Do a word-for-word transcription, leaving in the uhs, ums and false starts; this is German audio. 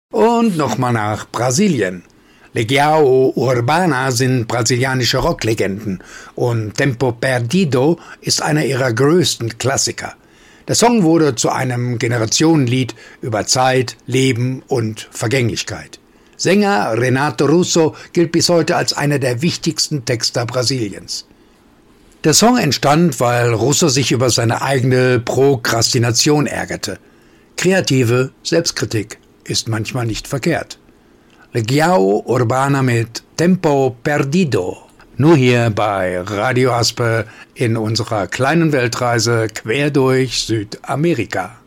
Und nochmal nach Brasilien. Legião Urbana sind brasilianische Rocklegenden und Tempo Perdido ist einer ihrer größten Klassiker. Der Song wurde zu einem Generationenlied über Zeit, Leben und Vergänglichkeit. Sänger Renato Russo gilt bis heute als einer der wichtigsten Texter Brasiliens. Der Song entstand, weil Russo sich über seine eigene Prokrastination ärgerte. Kreative Selbstkritik ist manchmal nicht verkehrt. Legião Urbana mit Tempo Perdido. Nur hier bei Radio Aspe in unserer kleinen Weltreise quer durch Südamerika.